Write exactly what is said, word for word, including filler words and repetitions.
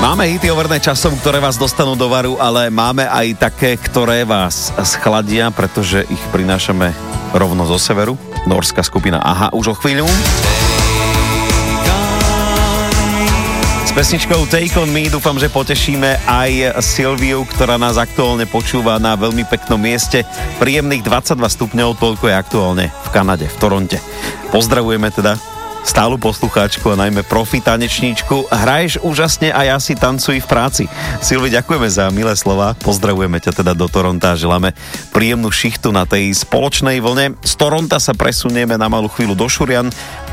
Máme hity overné časom, ktoré vás dostanú do varu, ale máme aj také, ktoré vás schladia, pretože ich prinášame rovno zo severu. Norská skupina Aha už o chvíľu. S pesničkou Take On Me dúfam, že potešíme aj Silviu, ktorá nás aktuálne počúva na veľmi peknom mieste. Príjemných dvadsaťdva stupňov, toľko je aktuálne v Kanade, v Toronte. Pozdravujeme teda stálu poslucháčku a najmä profi tanečníčku. Hraješ úžasne a ja si tancuj v práci. Silvi, ďakujeme za milé slova. Pozdravujeme ťa teda do Toronta a želáme príjemnú šichtu na tej spoločnej vlne. Z Toronta sa presunieme na malú chvíľu do Šurian.